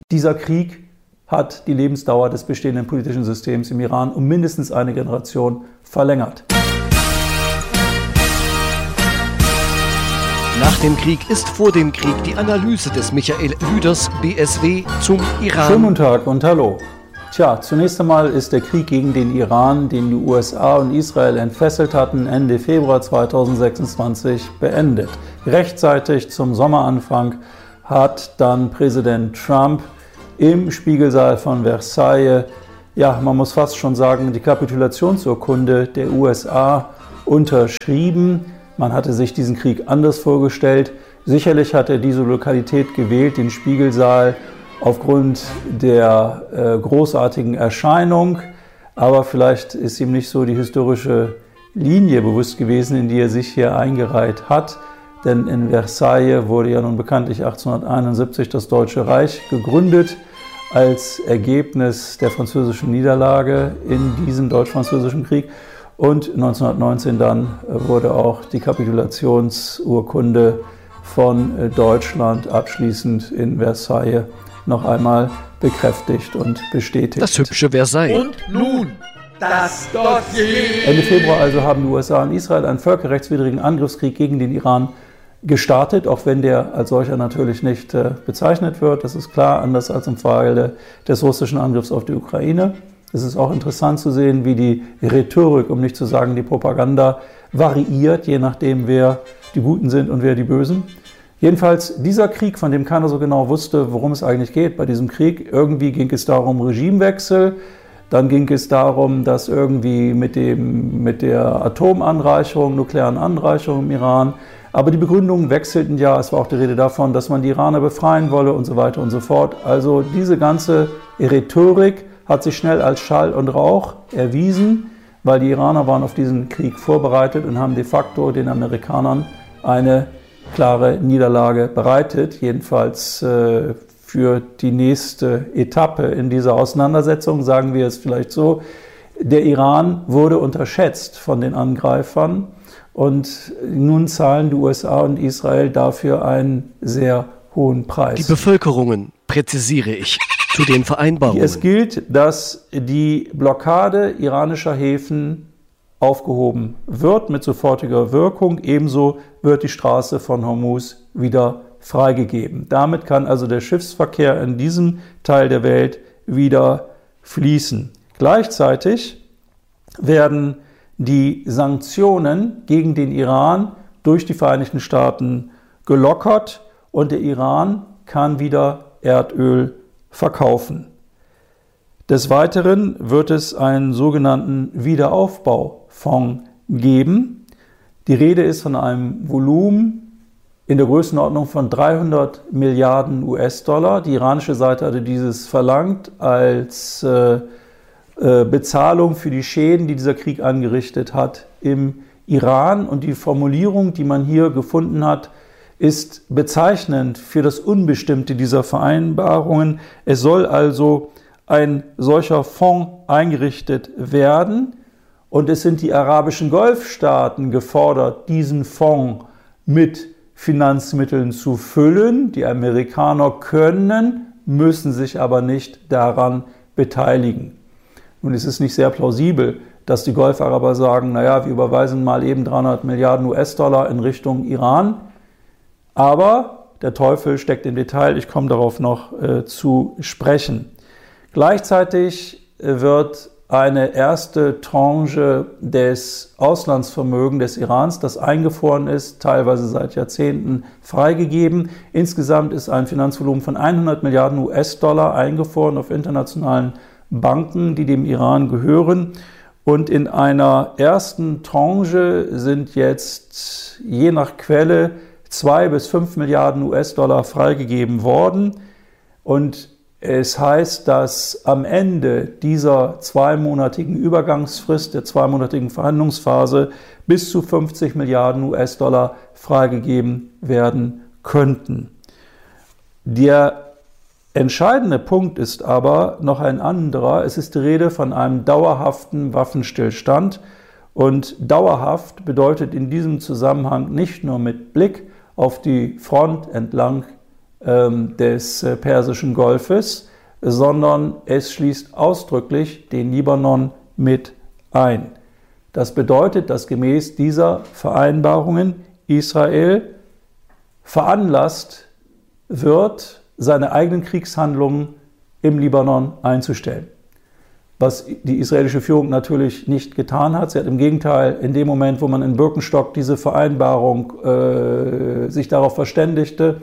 Dieser Krieg hat die Lebensdauer des bestehenden politischen Systems im Iran um mindestens eine Generation verlängert. Nach dem Krieg ist vor dem Krieg die Analyse des Michael Lüders, BSW, zum Iran. Schönen guten Tag und hallo. Zunächst einmal ist der Krieg gegen den Iran, den die USA und Israel entfesselt hatten, Ende Februar 2026 beendet. Rechtzeitig zum Sommeranfang hat dann Präsident Trump im Spiegelsaal von Versailles, man muss fast schon sagen, die Kapitulationsurkunde der USA unterschrieben. Man hatte sich diesen Krieg anders vorgestellt. Sicherlich hat er diese Lokalität gewählt, den Spiegelsaal, aufgrund der großartigen Erscheinung. Aber vielleicht ist ihm nicht so die historische Linie bewusst gewesen, in die er sich hier eingereiht hat. Denn in Versailles wurde ja nun bekanntlich 1871 das Deutsche Reich gegründet als Ergebnis der französischen Niederlage in diesem deutsch-französischen Krieg. Und 1919 dann wurde auch die Kapitulationsurkunde von Deutschland abschließend in Versailles noch einmal bekräftigt und bestätigt. Das hübsche Versailles. Und nun das Dossier. Ende Februar also haben die USA und Israel einen völkerrechtswidrigen Angriffskrieg gegen den Iran gestartet, auch wenn der als solcher natürlich nicht bezeichnet wird. Das ist klar, anders als im Falle des russischen Angriffs auf die Ukraine. Es ist auch interessant zu sehen, wie die Rhetorik, um nicht zu sagen die Propaganda, variiert, je nachdem, wer die Guten sind und wer die Bösen. Jedenfalls dieser Krieg, von dem keiner so genau wusste, worum es eigentlich geht bei diesem Krieg. Irgendwie ging es darum Regimewechsel, dann ging es darum, dass irgendwie mit der Atomanreicherung, nuklearen Anreicherung im Iran, aber die Begründungen wechselten ja. Es war auch die Rede davon, dass man die Iraner befreien wolle und so weiter und so fort. Also diese ganze Rhetorik hat sich schnell als Schall und Rauch erwiesen, weil die Iraner waren auf diesen Krieg vorbereitet und haben de facto den Amerikanern eine klare Niederlage bereitet, jedenfalls für die nächste Etappe in dieser Auseinandersetzung, sagen wir es vielleicht so. Der Iran wurde unterschätzt von den Angreifern und nun zahlen die USA und Israel dafür einen sehr hohen Preis. Die Bevölkerungen, präzisiere ich, zu den Vereinbarungen. Es gilt, dass die Blockade iranischer Häfen aufgehoben wird mit sofortiger Wirkung. Ebenso wird die Straße von Hormuz wieder freigegeben. Damit kann also der Schiffsverkehr in diesem Teil der Welt wieder fließen. Gleichzeitig werden die Sanktionen gegen den Iran durch die Vereinigten Staaten gelockert und der Iran kann wieder Erdöl verkaufen. Des Weiteren wird es einen sogenannten Wiederaufbaufonds geben. Die Rede ist von einem Volumen in der Größenordnung von 300 Milliarden US-Dollar. Die iranische Seite hatte dieses verlangt als Bezahlung für die Schäden, die dieser Krieg angerichtet hat im Iran. Und die Formulierung, die man hier gefunden hat, ist bezeichnend für das Unbestimmte dieser Vereinbarungen. Es soll also ein solcher Fonds eingerichtet werden und es sind die arabischen Golfstaaten gefordert, diesen Fonds mit Finanzmitteln zu füllen. Die Amerikaner können, müssen sich aber nicht daran beteiligen. Nun ist es nicht sehr plausibel, dass die Golfaraber sagen, wir überweisen mal eben 300 Milliarden US-Dollar in Richtung Iran. Aber der Teufel steckt im Detail, ich komme darauf noch zu sprechen. Gleichzeitig wird eine erste Tranche des Auslandsvermögens des Irans, das eingefroren ist, teilweise seit Jahrzehnten freigegeben. Insgesamt ist ein Finanzvolumen von 100 Milliarden US-Dollar eingefroren auf internationalen Banken, die dem Iran gehören. Und in einer ersten Tranche sind jetzt je nach Quelle 2 bis 5 Milliarden US-Dollar freigegeben worden. Und es heißt, dass am Ende dieser zweimonatigen Übergangsfrist, der zweimonatigen Verhandlungsphase, bis zu 50 Milliarden US-Dollar freigegeben werden könnten. Der entscheidende Punkt ist aber noch ein anderer. Es ist die Rede von einem dauerhaften Waffenstillstand. Und dauerhaft bedeutet in diesem Zusammenhang nicht nur mit Blick auf die Front entlang des Persischen Golfes, sondern es schließt ausdrücklich den Libanon mit ein. Das bedeutet, dass gemäß dieser Vereinbarungen Israel veranlasst wird, seine eigenen Kriegshandlungen im Libanon einzustellen. Was die israelische Führung natürlich nicht getan hat. Sie hat im Gegenteil in dem Moment, wo man in Birkenstock diese Vereinbarung sich darauf verständigte,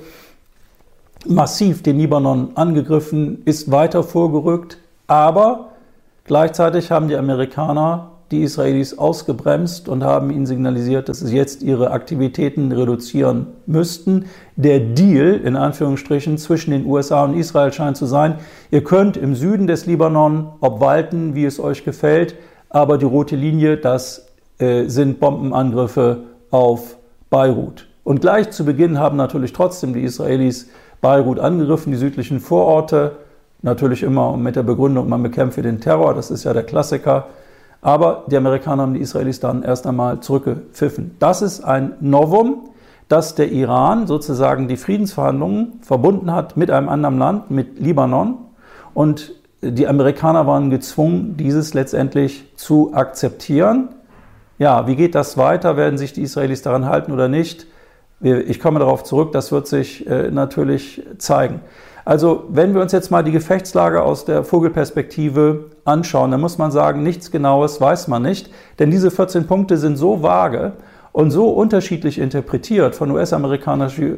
massiv den Libanon angegriffen, ist weiter vorgerückt. Aber gleichzeitig haben die Amerikaner die Israelis ausgebremst und haben ihnen signalisiert, dass sie jetzt ihre Aktivitäten reduzieren müssten. Der Deal, in Anführungsstrichen, zwischen den USA und Israel scheint zu sein, ihr könnt im Süden des Libanon obwalten, wie es euch gefällt, aber die rote Linie, das sind Bombenangriffe auf Beirut. Und gleich zu Beginn haben natürlich trotzdem die Israelis Beirut angegriffen, die südlichen Vororte, natürlich immer mit der Begründung, man bekämpfe den Terror, das ist ja der Klassiker. Aber die Amerikaner haben die Israelis dann erst einmal zurückgepfiffen. Das ist ein Novum, dass der Iran sozusagen die Friedensverhandlungen verbunden hat mit einem anderen Land, mit Libanon. Und die Amerikaner waren gezwungen, dieses letztendlich zu akzeptieren. Ja, wie geht das weiter? Werden sich die Israelis daran halten oder nicht? Ich komme darauf zurück, das wird sich natürlich zeigen. Also wenn wir uns jetzt mal die Gefechtslage aus der Vogelperspektive anschauen, dann muss man sagen, nichts Genaues weiß man nicht, denn diese 14 Punkte sind so vage und so unterschiedlich interpretiert von US-amerikanischer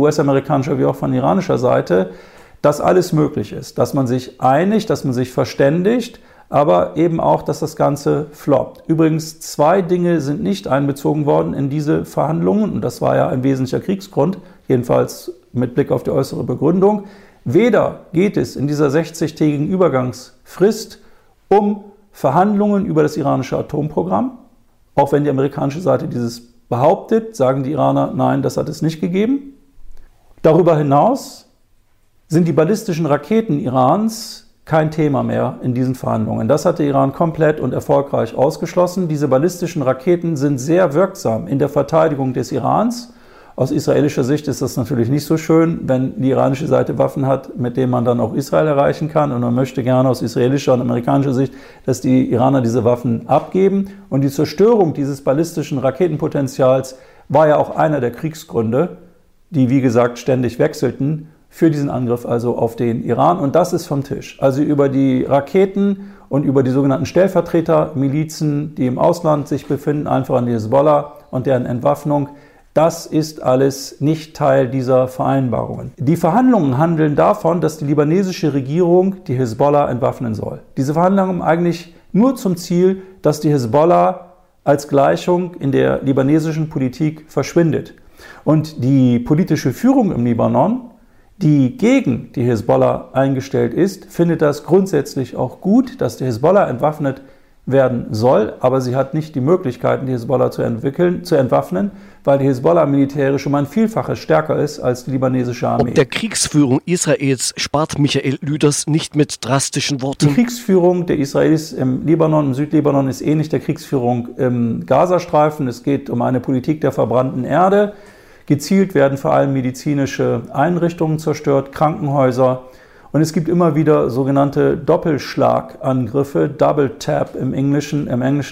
wie auch von iranischer Seite, dass alles möglich ist, dass man sich einigt, dass man sich verständigt, aber eben auch, dass das Ganze floppt. Übrigens, 2 Dinge sind nicht einbezogen worden in diese Verhandlungen und das war ja ein wesentlicher Kriegsgrund, jedenfalls mit Blick auf die äußere Begründung. Weder geht es in dieser 60-tägigen Übergangsfrist um Verhandlungen über das iranische Atomprogramm, auch wenn die amerikanische Seite dieses behauptet, sagen die Iraner, nein, das hat es nicht gegeben. Darüber hinaus sind die ballistischen Raketen Irans kein Thema mehr in diesen Verhandlungen. Das hat der Iran komplett und erfolgreich ausgeschlossen. Diese ballistischen Raketen sind sehr wirksam in der Verteidigung des Irans. Aus israelischer Sicht ist das natürlich nicht so schön, wenn die iranische Seite Waffen hat, mit denen man dann auch Israel erreichen kann. Und man möchte gerne aus israelischer und amerikanischer Sicht, dass die Iraner diese Waffen abgeben. Und die Zerstörung dieses ballistischen Raketenpotenzials war ja auch einer der Kriegsgründe, die, wie gesagt, ständig wechselten, für diesen Angriff also auf den Iran. Und das ist vom Tisch. Also über die Raketen und über die sogenannten Stellvertretermilizen, die im Ausland sich befinden, einfach an die Hezbollah und deren Entwaffnung, das ist alles nicht Teil dieser Vereinbarungen. Die Verhandlungen handeln davon, dass die libanesische Regierung die Hezbollah entwaffnen soll. Diese Verhandlungen haben eigentlich nur zum Ziel, dass die Hezbollah als Gleichung in der libanesischen Politik verschwindet. Und die politische Führung im Libanon, die gegen die Hezbollah eingestellt ist, findet das grundsätzlich auch gut, dass die Hezbollah entwaffnet werden soll, aber sie hat nicht die Möglichkeiten, die Hezbollah zu entwaffnen, weil die Hezbollah militärisch um ein Vielfaches stärker ist als die libanesische Armee. Ob der Kriegsführung Israels spart Michael Lüders nicht mit drastischen Worten. Die Kriegsführung der Israelis im Libanon, im Südlibanon, ist ähnlich der Kriegsführung im Gazastreifen. Es geht um eine Politik der verbrannten Erde. Gezielt werden vor allem medizinische Einrichtungen zerstört, Krankenhäuser. Und es gibt immer wieder sogenannte Doppelschlagangriffe, Double Tap im Englischen.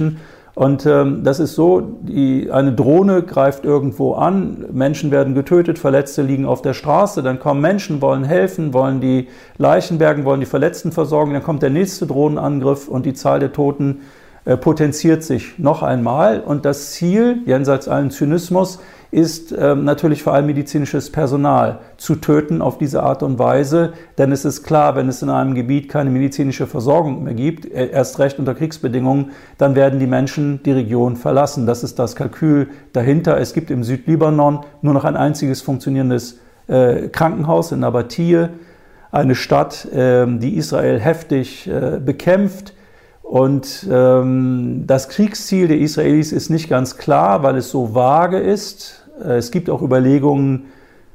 Und das ist so, eine Drohne greift irgendwo an, Menschen werden getötet, Verletzte liegen auf der Straße, dann kommen Menschen, wollen helfen, wollen die Leichen bergen, wollen die Verletzten versorgen, dann kommt der nächste Drohnenangriff und die Zahl der Toten potenziert sich noch einmal. Und das Ziel, jenseits allen Zynismus, ist natürlich vor allem medizinisches Personal zu töten auf diese Art und Weise. Denn es ist klar, wenn es in einem Gebiet keine medizinische Versorgung mehr gibt, erst recht unter Kriegsbedingungen, dann werden die Menschen die Region verlassen. Das ist das Kalkül dahinter. Es gibt im Südlibanon nur noch ein einziges funktionierendes Krankenhaus in Nabatie, eine Stadt, die Israel heftig bekämpft. Und das Kriegsziel der Israelis ist nicht ganz klar, weil es so vage ist. Es gibt auch Überlegungen,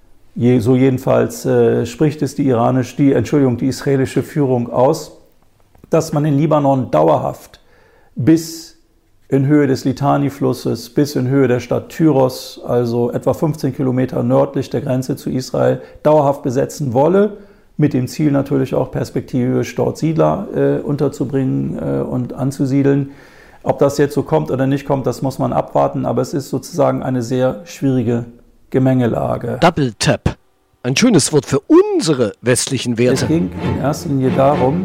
so jedenfalls spricht es die israelische Führung aus, dass man den Libanon dauerhaft bis in Höhe des Litani-Flusses bis in Höhe der Stadt Tyros, also etwa 15 Kilometer nördlich der Grenze zu Israel, dauerhaft besetzen wolle, mit dem Ziel natürlich auch perspektivisch dort Siedler unterzubringen und anzusiedeln. Ob das jetzt so kommt oder nicht kommt, das muss man abwarten, aber es ist sozusagen eine sehr schwierige Gemengelage. Double Tap. Ein schönes Wort für unsere westlichen Werte. Es ging in erster Linie darum,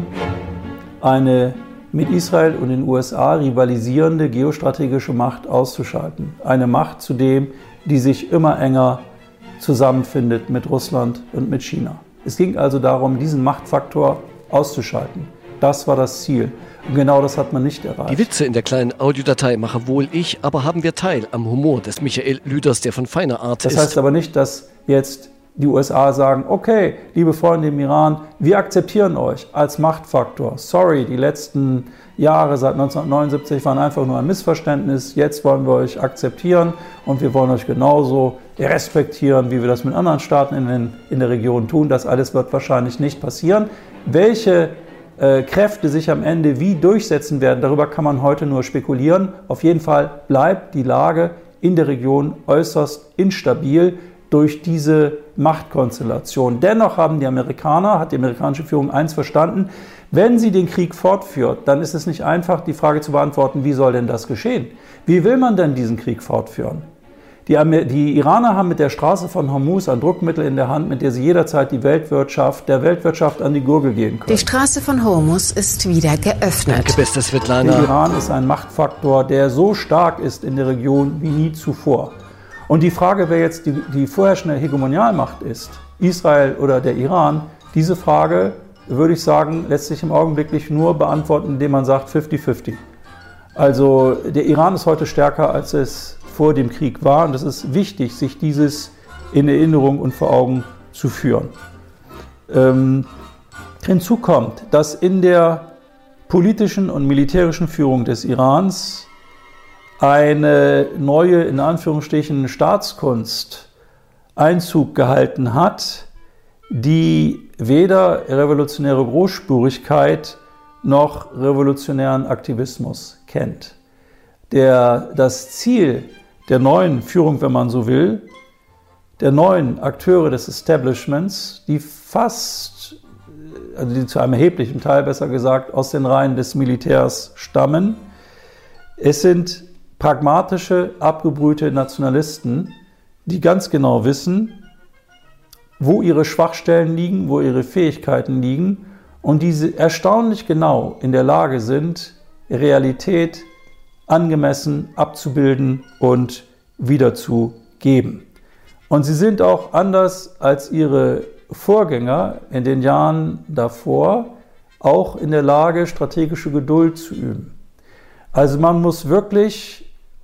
eine mit Israel und den USA rivalisierende geostrategische Macht auszuschalten. Eine Macht zudem, die sich immer enger zusammenfindet mit Russland und mit China. Es ging also darum, diesen Machtfaktor auszuschalten. Das war das Ziel. Und genau das hat man nicht erreicht. Die Witze in der kleinen Audiodatei mache wohl ich, aber haben wir Teil am Humor des Michael Lüders, der von feiner Art ist. Das heißt aber nicht, dass jetzt die USA sagen, okay, liebe Freunde im Iran, wir akzeptieren euch als Machtfaktor. Sorry, die letzten Jahre seit 1979 waren einfach nur ein Missverständnis. Jetzt wollen wir euch akzeptieren und wir wollen euch genauso respektieren, wie wir das mit anderen Staaten in der Region tun. Das alles wird wahrscheinlich nicht passieren. Welche Kräfte sich am Ende wie durchsetzen werden, darüber kann man heute nur spekulieren. Auf jeden Fall bleibt die Lage in der Region äußerst instabil durch diese Machtkonstellation. Dennoch hat die amerikanische Führung eins verstanden: Wenn sie den Krieg fortführt, dann ist es nicht einfach, die Frage zu beantworten, wie soll denn das geschehen? Wie will man denn diesen Krieg fortführen? Die Iraner haben mit der Straße von Hormuz ein Druckmittel in der Hand, mit der sie jederzeit der Weltwirtschaft an die Gurgel gehen können. Die Straße von Hormuz ist wieder geöffnet. Danke, beste Svetlana. Der Iran ist ein Machtfaktor, der so stark ist in der Region wie nie zuvor. Und die Frage, wer jetzt die vorherrschende Hegemonialmacht ist, Israel oder der Iran, diese Frage, würde ich sagen, lässt sich im Augenblick nur beantworten, indem man sagt 50-50. Also der Iran ist heute stärker, als es vor dem Krieg war. Und es ist wichtig, sich dieses in Erinnerung und vor Augen zu führen. Hinzu kommt, dass in der politischen und militärischen Führung des Irans eine neue, in Anführungsstrichen, Staatskunst Einzug gehalten hat, die weder revolutionäre Großspurigkeit noch revolutionären Aktivismus kennt. Das Ziel der neuen Führung, wenn man so will, der neuen Akteure des Establishments, die zu einem erheblichen Teil, besser gesagt, aus den Reihen des Militärs stammen. Es sind pragmatische, abgebrühte Nationalisten, die ganz genau wissen, wo ihre Schwachstellen liegen, wo ihre Fähigkeiten liegen und die erstaunlich genau in der Lage sind, Realität angemessen abzubilden und wiederzugeben. Und sie sind auch anders als ihre Vorgänger in den Jahren davor auch in der Lage, strategische Geduld zu üben. Also man muss wirklich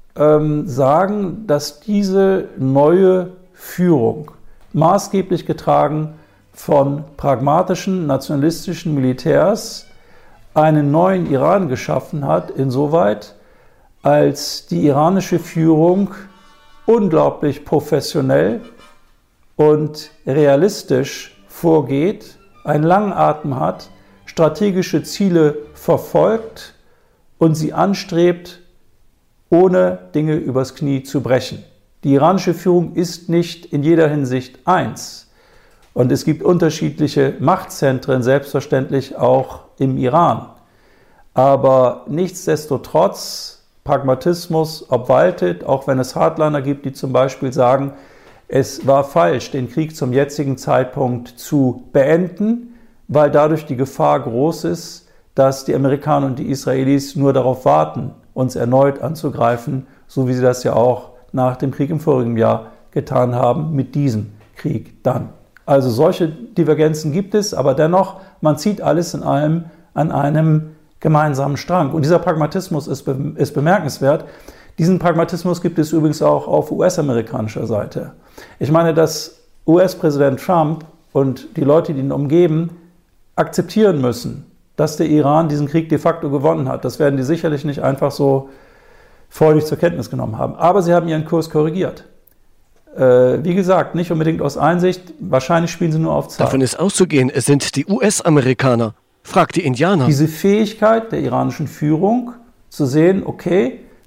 sagen, dass diese neue Führung, maßgeblich getragen von pragmatischen, nationalistischen Militärs, einen neuen Iran geschaffen hat, insoweit, als die iranische Führung unglaublich professionell und realistisch vorgeht, einen langen Atem hat, strategische Ziele verfolgt und sie anstrebt, ohne Dinge übers Knie zu brechen. Die iranische Führung ist nicht in jeder Hinsicht eins. Und es gibt unterschiedliche Machtzentren, selbstverständlich auch im Iran. Aber nichtsdestotrotz, Pragmatismus obwaltet, auch wenn es Hardliner gibt, die zum Beispiel sagen, es war falsch, den Krieg zum jetzigen Zeitpunkt zu beenden, weil dadurch die Gefahr groß ist, dass die Amerikaner und die Israelis nur darauf warten, uns erneut anzugreifen, so wie sie das ja auch nach dem Krieg im vorigen Jahr getan haben, mit diesem Krieg dann. Also solche Divergenzen gibt es, aber dennoch, man zieht alles in allem an einem gemeinsamen Strang. Und dieser Pragmatismus ist bemerkenswert. Diesen Pragmatismus gibt es übrigens auch auf US-amerikanischer Seite. Ich meine, dass US-Präsident Trump und die Leute, die ihn umgeben, akzeptieren müssen, dass der Iran diesen Krieg de facto gewonnen hat. Das werden die sicherlich nicht einfach so freudig zur Kenntnis genommen haben. Aber sie haben ihren Kurs korrigiert. Wie gesagt, nicht unbedingt aus Einsicht, wahrscheinlich spielen sie nur auf Zeit. Davon ist auszugehen, es sind die US-Amerikaner. Fragt die Indianer. Diese Fähigkeit der iranischen Führung zu sehen, okay,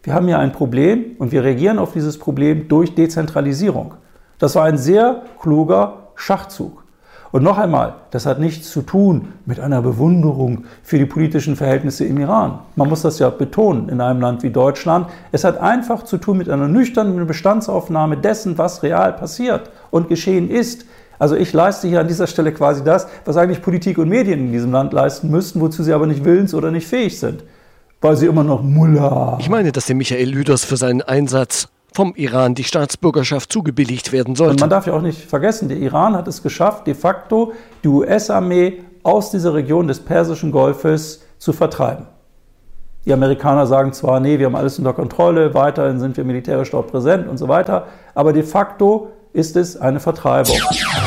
wir haben hier ein Problem und wir reagieren auf dieses Problem durch Dezentralisierung. Das war ein sehr kluger Schachzug. Und noch einmal, das hat nichts zu tun mit einer Bewunderung für die politischen Verhältnisse im Iran. Man muss das ja betonen in einem Land wie Deutschland. Es hat einfach zu tun mit einer nüchternen Bestandsaufnahme dessen, was real passiert und geschehen ist. Also ich leiste hier an dieser Stelle quasi das, was eigentlich Politik und Medien in diesem Land leisten müssten, wozu sie aber nicht willens oder nicht fähig sind. Weil sie immer noch Mullah. Ich meine, dass dem Michael Lüders für seinen Einsatz vom Iran die Staatsbürgerschaft zugebilligt werden sollte. Und man darf ja auch nicht vergessen, der Iran hat es geschafft, de facto die US-Armee aus dieser Region des Persischen Golfes zu vertreiben. Die Amerikaner sagen zwar, nee, wir haben alles unter Kontrolle, weiterhin sind wir militärisch dort präsent und so weiter, aber de facto ist es eine Vertreibung.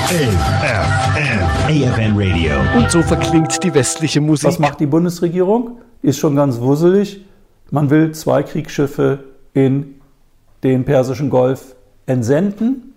AFN Radio. Und so verklingt die westliche Musik. Was macht die Bundesregierung? Ist schon ganz wusselig. Man will 2 Kriegsschiffe in den Persischen Golf entsenden.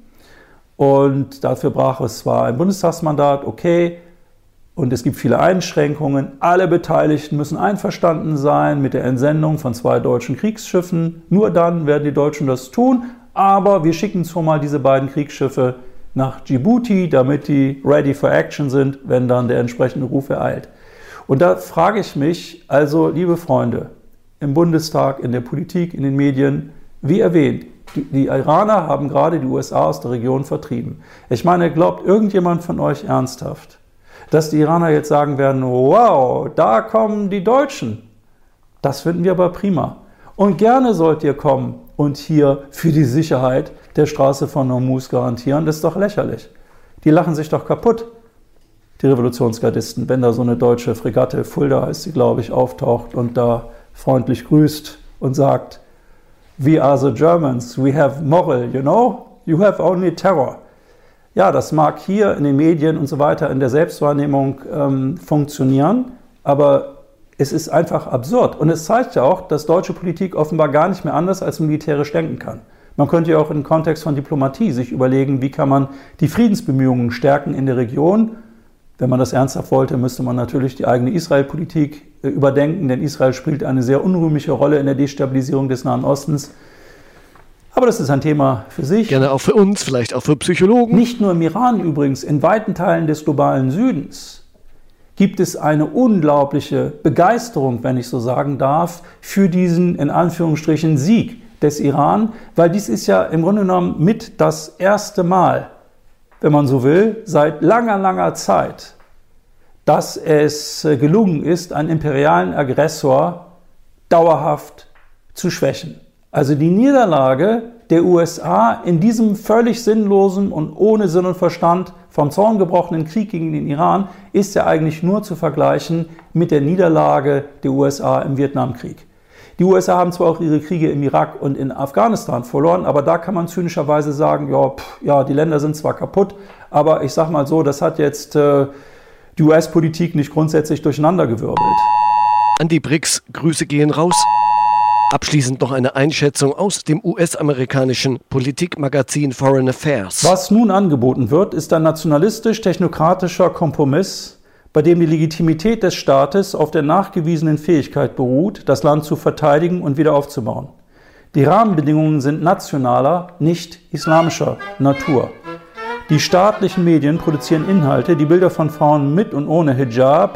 Und dafür brach es zwar ein Bundestagsmandat, okay, und es gibt viele Einschränkungen. Alle Beteiligten müssen einverstanden sein mit der Entsendung von 2 deutschen Kriegsschiffen. Nur dann werden die Deutschen das tun. Aber wir schicken schon mal diese beiden Kriegsschiffe nach Djibouti, damit die ready for action sind, wenn dann der entsprechende Ruf ereilt. Und da frage ich mich, also liebe Freunde, im Bundestag, in der Politik, in den Medien, wie erwähnt, die Iraner haben gerade die USA aus der Region vertrieben. Ich meine, glaubt irgendjemand von euch ernsthaft, dass die Iraner jetzt sagen werden, wow, da kommen die Deutschen? Das finden wir aber prima. Und gerne sollt ihr kommen und hier für die Sicherheit der Straße von Hormuz garantieren. Das ist doch lächerlich. Die lachen sich doch kaputt, die Revolutionsgardisten, wenn da so eine deutsche Fregatte, Fulda heißt sie, glaube ich, auftaucht und da freundlich grüßt und sagt, we are the Germans, we have moral, you know? You have only terror. Ja, das mag hier in den Medien und so weiter in der Selbstwahrnehmung funktionieren, aber es ist einfach absurd. Und es zeigt ja auch, dass deutsche Politik offenbar gar nicht mehr anders als militärisch denken kann. Man könnte ja auch im Kontext von Diplomatie sich überlegen, wie kann man die Friedensbemühungen stärken in der Region. Wenn man das ernsthaft wollte, müsste man natürlich die eigene Israel-Politik überdenken, denn Israel spielt eine sehr unrühmliche Rolle in der Destabilisierung des Nahen Ostens. Aber das ist ein Thema für sich. Gerne auch für uns, vielleicht auch für Psychologen. Nicht nur im Iran übrigens, in weiten Teilen des globalen Südens gibt es eine unglaubliche Begeisterung, wenn ich so sagen darf, für diesen, in Anführungsstrichen, Sieg des Iran, weil dies ist ja im Grunde genommen mit das erste Mal, wenn man so will, seit langer, langer Zeit, dass es gelungen ist, einen imperialen Aggressor dauerhaft zu schwächen. Also die Niederlage der USA in diesem völlig sinnlosen und ohne Sinn und Verstand vom Zaun gebrochenen Krieg gegen den Iran ist ja eigentlich nur zu vergleichen mit der Niederlage der USA im Vietnamkrieg. Die USA haben zwar auch ihre Kriege im Irak und in Afghanistan verloren, aber da kann man zynischerweise sagen, ja, die Länder sind zwar kaputt, aber ich sag mal so, das hat jetzt die US-Politik nicht grundsätzlich durcheinandergewirbelt. An die BRICS, Grüße gehen raus. Abschließend noch eine Einschätzung aus dem US-amerikanischen Politikmagazin Foreign Affairs. Was nun angeboten wird, ist ein nationalistisch-technokratischer Kompromiss, bei dem die Legitimität des Staates auf der nachgewiesenen Fähigkeit beruht, das Land zu verteidigen und wieder aufzubauen. Die Rahmenbedingungen sind nationaler, nicht islamischer Natur. Die staatlichen Medien produzieren Inhalte, die Bilder von Frauen mit und ohne Hijab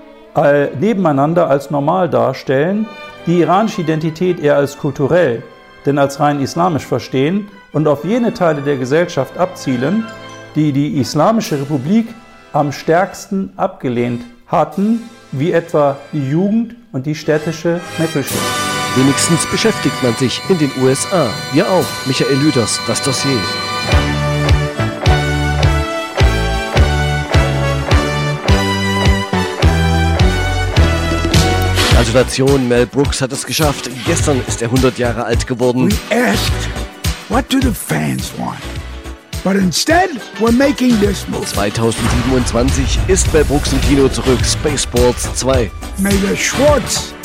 nebeneinander als normal darstellen, die iranische Identität eher als kulturell, denn als rein islamisch verstehen und auf jene Teile der Gesellschaft abzielen, die die Islamische Republik am stärksten abgelehnt hatten, wie etwa die Jugend und die städtische Mittelschicht. Wenigstens beschäftigt man sich in den USA. Wir auch. Michael Lüders, das Dossier. Gratulation, Mel Brooks hat es geschafft. Gestern ist er 100 Jahre alt geworden. We asked, what do the fans want? But instead, we're making this movie. 2027 ist Mel Brooks im Kino zurück. Spaceballs 2. May the Schwartz